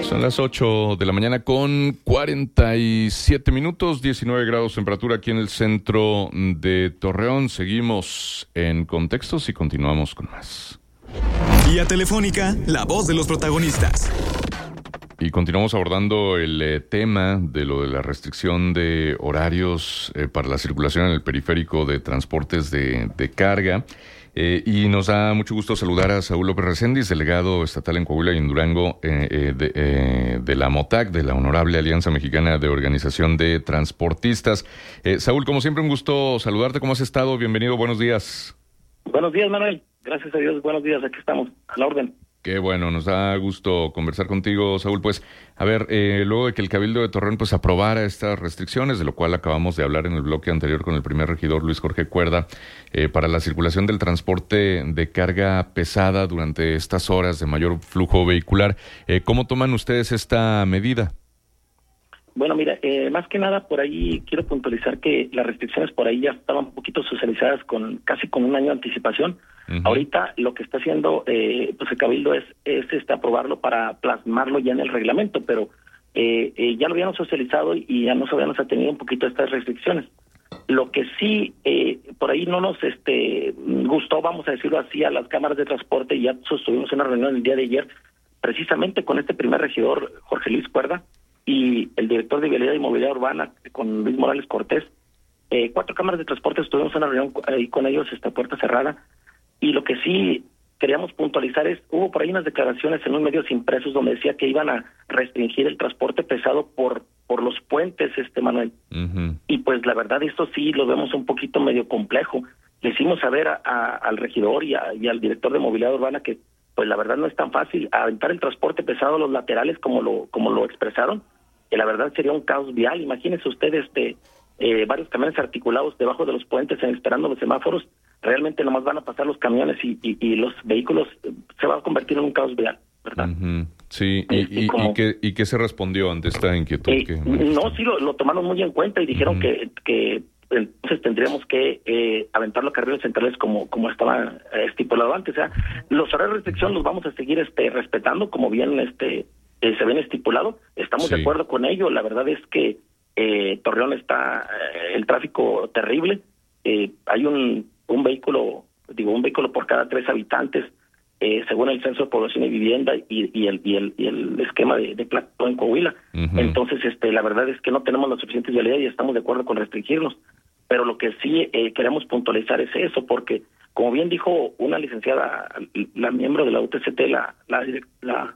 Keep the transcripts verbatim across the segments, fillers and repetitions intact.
Son las ocho de la mañana con cuarenta y siete minutos, diecinueve grados temperatura aquí en el centro de Torreón. Seguimos en Contextos y continuamos con más. Vía Telefónica, la voz de los protagonistas. Y continuamos abordando el eh, tema de lo de la restricción de horarios eh, para la circulación en el periférico de transportes de, de carga. Eh, y nos da mucho gusto saludar a Saúl López Recendis, delegado estatal en Coahuila y en Durango eh, eh, de, eh, de la MOTAC, de la Honorable Alianza Mexicana de Organización de Transportistas. Eh, Saúl, como siempre, un gusto saludarte. ¿Cómo has estado? Bienvenido, buenos días. Buenos días, Manuel. Gracias a Dios, buenos días. Aquí estamos, a la orden. Qué bueno, nos da gusto conversar contigo, Saúl. Pues, a ver, eh, luego de que el Cabildo de Torreón pues aprobara estas restricciones, de lo cual acabamos de hablar en el bloque anterior con el primer regidor Luis Jorge Cuerda, eh, para la circulación del transporte de carga pesada durante estas horas de mayor flujo vehicular, eh, ¿cómo toman ustedes esta medida? Bueno, mira, eh, más que nada por ahí quiero puntualizar que las restricciones por ahí ya estaban un poquito socializadas con casi con un año de anticipación. Uh-huh. Ahorita lo que está haciendo eh, pues el Cabildo es, es este aprobarlo para plasmarlo ya en el reglamento, pero eh, eh, ya lo habíamos socializado y ya nos habíamos atenido un poquito a estas restricciones. Lo que sí eh, por ahí no nos este gustó, vamos a decirlo así, a las cámaras de transporte, y ya sostuvimos una reunión el día de ayer, precisamente con este primer regidor, Jorge Luis Cuerda, y el director de Vialidad y Movilidad Urbana, con Luis Morales Cortés. Eh, cuatro cámaras de transporte, estuvimos en una reunión ahí con ellos, esta puerta cerrada, y lo que sí queríamos puntualizar es, hubo por ahí unas declaraciones en los medios impresos donde decía que iban a restringir el transporte pesado por por los puentes, este Manuel. Uh-huh. Y pues la verdad esto sí lo vemos un poquito medio complejo. Le hicimos saber a, a, al regidor y, a, y al director de Movilidad Urbana que pues la verdad no es tan fácil aventar el transporte pesado a los laterales como lo como lo expresaron, que la verdad sería un caos vial. Imagínense ustedes este, eh, varios camiones articulados debajo de los puentes esperando los semáforos. Realmente nomás van a pasar los camiones y, y, y los vehículos eh, se van a convertir en un caos vial, ¿verdad? Uh-huh. Sí, y, y, como, y, qué, ¿y qué se respondió ante esta inquietud? Eh, que no, sí, lo, lo tomaron muy en cuenta y dijeron uh-huh. que, que entonces tendríamos que eh, aventar los carriles centrales como como estaba eh, estipulado antes. O sea, los horarios de restricción los vamos a seguir este respetando como bien este eh, se ven estipulado. Estamos sí. de acuerdo con ello. La verdad es que eh, Torreón está eh, el tráfico terrible. Eh, hay un un vehículo, digo, un vehículo por cada tres habitantes, eh, según el Censo de Población y Vivienda y, y el y el y el esquema de, de plato en Coahuila. Uh-huh. Entonces, este, la verdad es que no tenemos la suficiente vialidad y estamos de acuerdo con restringirnos. Pero lo que sí eh, queremos puntualizar es eso, porque como bien dijo una licenciada, la miembro de la U T C T, la la la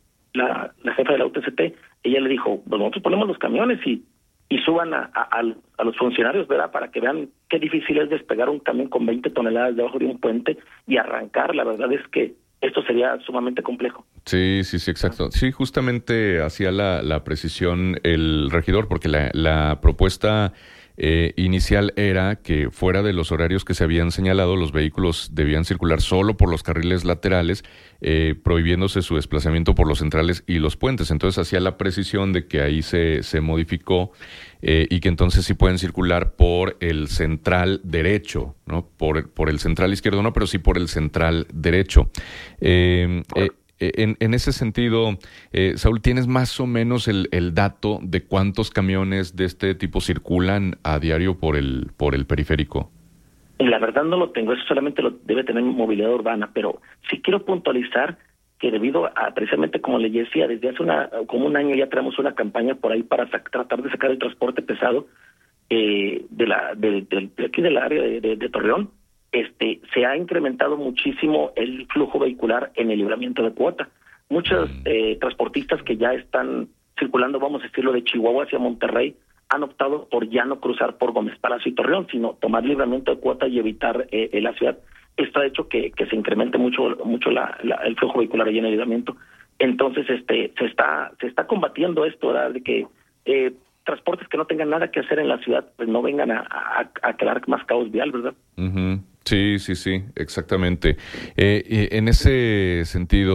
la, la jefa de la U T C T, ella le dijo, pues nosotros ponemos los camiones y y suban a, a, a los funcionarios, ¿verdad?, para que vean qué difícil es despegar un camión con veinte toneladas debajo de un puente y arrancar. La verdad es que esto sería sumamente complejo. Sí, sí, sí, exacto. Sí, justamente hacía la, la precisión el regidor, porque la, la propuesta eh, inicial era que fuera de los horarios que se habían señalado, los vehículos debían circular solo por los carriles laterales, eh, prohibiéndose su desplazamiento por los centrales y los puentes. Entonces hacía la precisión de que ahí se, se modificó eh, y que entonces sí pueden circular por el central derecho, ¿no? Por, por el central izquierdo no, pero sí por el central derecho. Eh, eh, En, en ese sentido, eh, Saúl, ¿tienes más o menos el, el dato de cuántos camiones de este tipo circulan a diario por el por el periférico? La verdad no lo tengo, eso solamente lo debe tener Movilidad Urbana, pero sí quiero puntualizar que debido a, precisamente como le decía, desde hace una como un año ya traemos una campaña por ahí para sac- tratar de sacar el transporte pesado eh, de la de, de, de aquí del área de, de, de Torreón. Este, se ha incrementado muchísimo el flujo vehicular en el libramiento de Cuota. Muchos eh, transportistas que ya están circulando, vamos a decirlo, de Chihuahua hacia Monterrey, han optado por ya no cruzar por Gómez Palacio y Torreón, sino tomar libramiento de Cuota y evitar eh, la ciudad. Esto ha hecho que, que se incremente mucho mucho la, la, el flujo vehicular allí en el libramiento. Entonces, este, se está se está combatiendo esto, ¿verdad?, de que eh, transportes que no tengan nada que hacer en la ciudad, pues no vengan a, a, a crear más caos vial, ¿verdad? Uh-huh. Sí, sí, sí, exactamente. Eh, en ese sentido,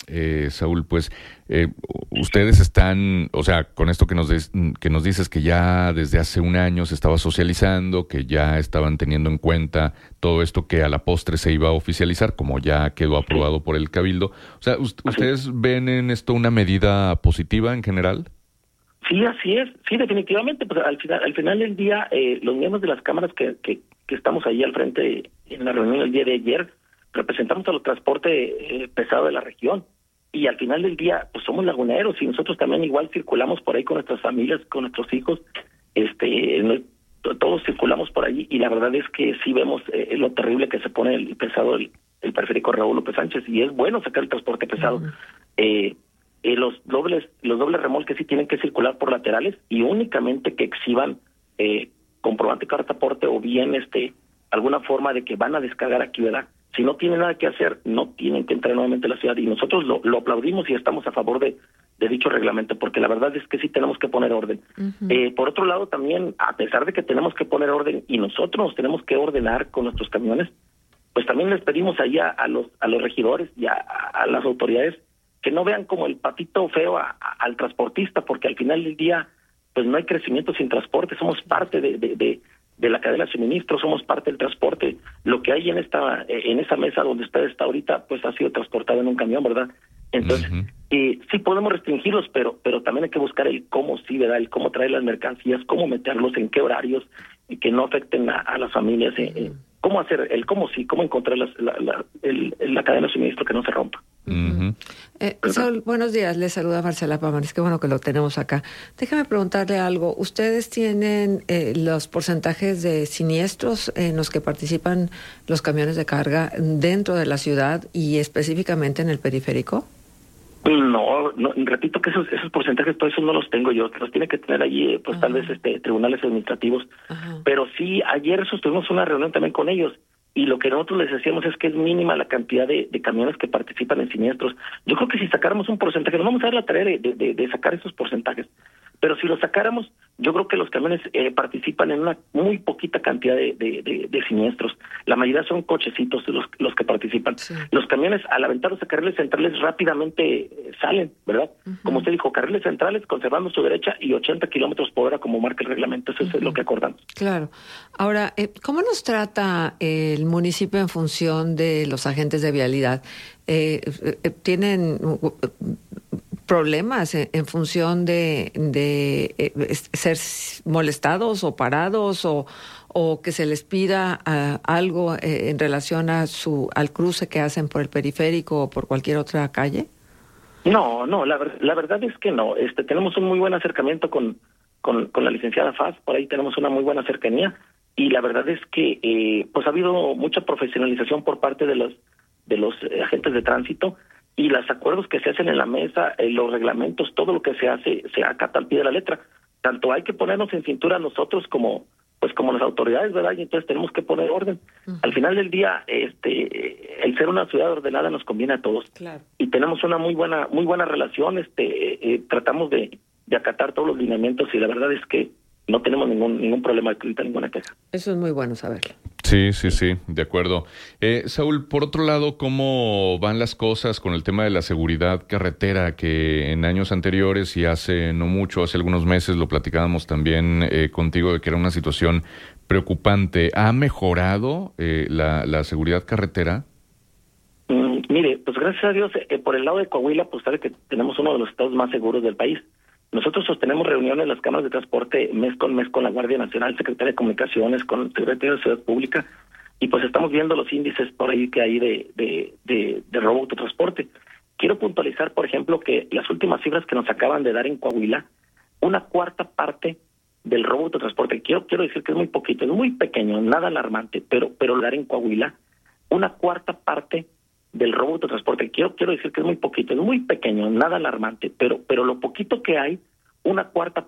Eh, Saúl, pues eh, ustedes están, o sea, con esto que nos des, que nos dices que ya desde hace un año se estaba socializando, que ya estaban teniendo en cuenta todo esto que a la postre se iba a oficializar, como ya quedó aprobado por el Cabildo. O sea, ¿ustedes ven en esto una medida positiva en general? Sí, así es, sí, definitivamente. Pues al final, al final del día, eh, los miembros de las cámaras que, que, que estamos ahí al frente en la reunión del día de ayer, representamos a los transportes eh, pesado de la región. Y al final del día, pues somos laguneros y nosotros también igual circulamos por ahí con nuestras familias, con nuestros hijos, este, no, todos circulamos por allí y la verdad es que sí vemos eh, lo terrible que se pone el pesado, el, el periférico Raúl López Sánchez, y es bueno sacar el transporte pesado. Uh-huh. eh, eh, los dobles, los dobles remolques sí tienen que circular por laterales y únicamente que exhiban eh, comprobante de cartaporte o bien este alguna forma de que van a descargar aquí, ¿verdad? Si no tienen nada que hacer, no tienen que entrar nuevamente a la ciudad y nosotros lo, lo aplaudimos y estamos a favor de, de dicho reglamento, porque la verdad es que sí tenemos que poner orden. Uh-huh. Eh, por otro lado, también, a pesar de que tenemos que poner orden y nosotros nos tenemos que ordenar con nuestros camiones, pues también les pedimos allá a los a los regidores y a, a las autoridades que no vean como el patito feo a, a, al transportista, porque al final del día, pues no hay crecimiento sin transporte, somos parte de... de, de de la cadena de suministro, somos parte del transporte. Lo que hay en esta en esa mesa donde usted está ahorita, pues ha sido transportado en un camión, ¿verdad? Entonces, uh-huh. eh, sí podemos restringirlos, pero pero también hay que buscar el cómo sí, ¿verdad? El cómo traer las mercancías, cómo meterlos, en qué horarios, y que no afecten a, a las familias. Eh, eh, cómo hacer, el cómo sí, cómo encontrar las, la, la, el, la cadena de suministro que no se rompa. Uh-huh. Eh, Saúl, buenos días, les saluda Marcela Pámanes, qué bueno que lo tenemos acá. Déjame preguntarle algo, ¿ustedes tienen eh, los porcentajes de siniestros en los que participan los camiones de carga dentro de la ciudad y específicamente en el periférico? No, no, repito que esos esos porcentajes, todos esos no los tengo yo, los tiene que tener allí, pues uh-huh. tal vez este tribunales administrativos, uh-huh. pero sí, ayer sostuvimos una reunión también con ellos, y lo que nosotros les decíamos es que es mínima la cantidad de, de camiones que participan en siniestros. Yo creo que si sacáramos un porcentaje, nos vamos a dar la tarea de, de, de sacar esos porcentajes, pero si lo sacáramos, yo creo que los camiones eh, participan en una muy poquita cantidad de, de, de, de siniestros. La mayoría son cochecitos los, los que participan. Sí. Los camiones, al aventarlos a carriles centrales, rápidamente eh, salen, ¿verdad? Uh-huh. Como usted dijo, carriles centrales conservando su derecha y ochenta kilómetros por hora como marca el reglamento. Eso uh-huh. es lo que acordamos. Claro. Ahora, eh, ¿cómo nos trata el municipio en función de los agentes de vialidad? Eh, eh, ¿Tienen problemas en, en función de, de eh, ser molestados o parados o, o que se les pida uh, algo eh, en relación a su al cruce que hacen por el periférico o por cualquier otra calle? No, no, la, la verdad es que no. Este, tenemos un muy buen acercamiento con, con, con la licenciada Faz, por ahí tenemos una muy buena cercanía y la verdad es que eh, pues ha habido mucha profesionalización por parte de los de los eh, agentes de tránsito y los acuerdos que se hacen en la mesa, eh, los reglamentos, todo lo que se hace se acata al pie de la letra. Tanto hay que ponernos en cintura nosotros como pues como las autoridades, ¿verdad? Y entonces tenemos que poner orden. Uh-huh. Al final del día, este, el ser una ciudad ordenada nos conviene a todos. Claro. Y tenemos una muy buena muy buena relación. Este, eh, tratamos de, de acatar todos los lineamientos y la verdad es que no tenemos ningún ningún problema, ninguna queja. Eso es muy bueno saberlo. Sí, sí, sí, de acuerdo. Eh, Saúl, por otro lado, ¿cómo van las cosas con el tema de la seguridad carretera? Que en años anteriores y hace no mucho, hace algunos meses, lo platicábamos también eh, contigo de que era una situación preocupante. ¿Ha mejorado eh, la, la seguridad carretera? Mm, mire, pues gracias a Dios, eh, por el lado de Coahuila, pues sabe que tenemos uno de los estados más seguros del país. Nosotros sostenemos reuniones en las cámaras de transporte mes con mes con la Guardia Nacional, Secretaría de Comunicaciones, con el Secretario de Seguridad Pública, y pues estamos viendo los índices por ahí que hay de, de, de, de robo autotransporte. Quiero puntualizar, por ejemplo, que las últimas cifras que nos acaban de dar en Coahuila, una cuarta parte del robo autotransporte, quiero, quiero decir que es muy poquito, es muy pequeño, nada alarmante, pero, pero dar en Coahuila, una cuarta parte del robo autotransporte, quiero quiero decir que es muy poquito, es muy pequeño, nada alarmante, pero pero lo poquito que hay, una cuarta